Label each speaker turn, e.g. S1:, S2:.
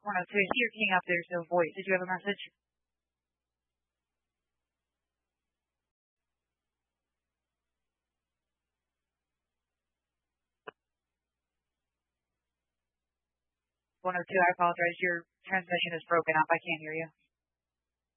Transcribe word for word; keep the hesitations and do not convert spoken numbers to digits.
S1: one oh two, I see you're keying up. There's no voice. Did you have a message? one oh two, I apologize. Your transmission is broken up. I can't hear you.